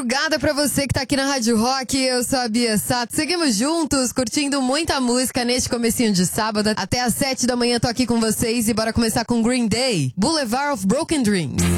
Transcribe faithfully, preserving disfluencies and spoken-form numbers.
madrugada pra você que tá aqui na Rádio Rock. Eu sou a Bia Sato. Seguimos juntos, curtindo muita música neste comecinho de sábado. Até às sete da manhã tô aqui com vocês e bora começar com Green Day, Boulevard of Broken Dreams.